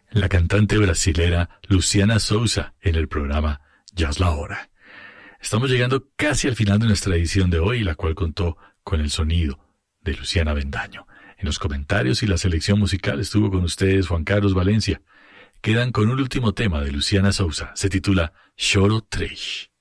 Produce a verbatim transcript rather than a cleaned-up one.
la cantante brasilera Luciana Souza en el programa Jazz La Hora. Estamos llegando casi al final de nuestra edición de hoy, la cual contó con el sonido de Luciana Bendaño. En los comentarios y la selección musical estuvo con ustedes Juan Carlos Valencia. Quedan con un último tema de Luciana Souza. Se titula Choro Três.